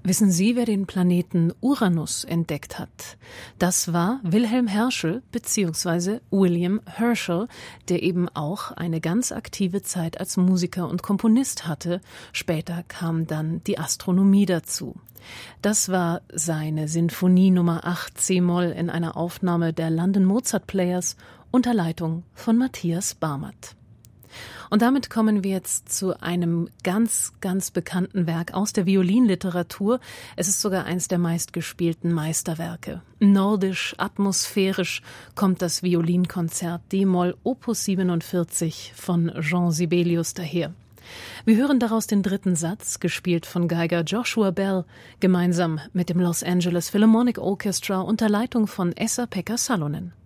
Wissen Sie, wer den Planeten Uranus entdeckt hat? Das war Wilhelm Herschel bzw. William Herschel, der eben auch eine ganz aktive Zeit als Musiker und Komponist hatte. Später kam dann die Astronomie dazu. Das war seine Sinfonie Nummer 8 c-Moll in einer Aufnahme der London Mozart Players unter Leitung von Matthias Barmert. Und damit kommen wir jetzt zu einem ganz, ganz bekannten Werk aus der Violinliteratur. Es ist sogar eins der meistgespielten Meisterwerke. Nordisch, atmosphärisch kommt das Violinkonzert d-Moll Opus 47 von Jean Sibelius daher. Wir hören daraus den dritten Satz, gespielt von Geiger Joshua Bell, gemeinsam mit dem Los Angeles Philharmonic Orchestra unter Leitung von Esa-Pekka Salonen.